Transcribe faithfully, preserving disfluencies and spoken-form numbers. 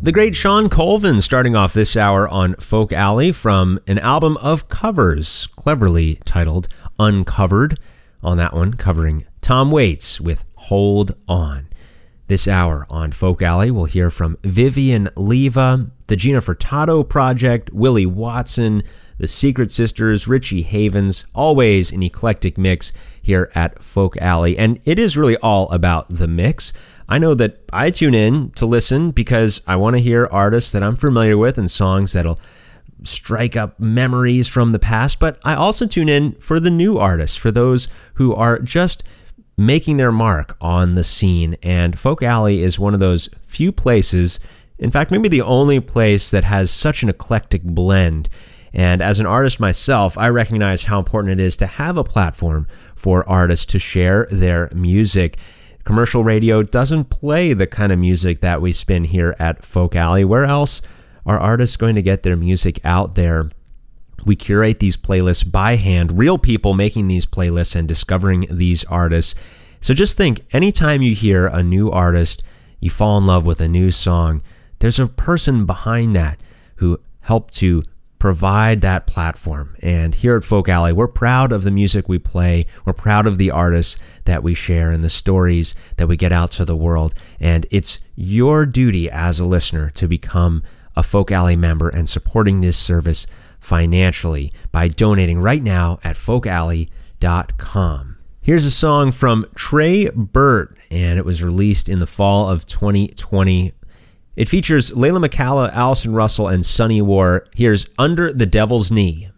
The great Shawn Colvin starting off this hour on Folk Alley from an album of covers, cleverly titled Uncovered. On that one, covering Tom Waits with Hold On. This hour on Folk Alley, we'll hear from Vivian Leva, the Gina Furtado Project, Willie Watson, the Secret Sisters, Richie Havens, always an eclectic mix here at Folk Alley. And it is really all about the mix. I know that I tune in to listen because I want to hear artists that I'm familiar with and songs that'll strike up memories from the past, but I also tune in for the new artists, for those who are just making their mark on the scene. And Folk Alley is one of those few places, in fact, maybe the only place that has such an eclectic blend. And as an artist myself, I recognize how important it is to have a platform for artists to share their music. Commercial radio doesn't play the kind of music that we spin here at Folk Alley. Where else are artists going to get their music out there? We curate these playlists by hand, real people making these playlists and discovering these artists. So just think, anytime you hear a new artist, you fall in love with a new song, there's a person behind that who helped to provide that platform. And here at Folk Alley, we're proud of the music we play. We're proud of the artists that we share and the stories that we get out to the world. And it's your duty as a listener to become a Folk Alley member and supporting this service financially by donating right now at folk alley dot com. Here's a song from Trey Burt, and it was released in the fall of twenty twenty. It features Layla McCalla, Allison Russell, and Sonny War. Here's Under the Devil's Knee.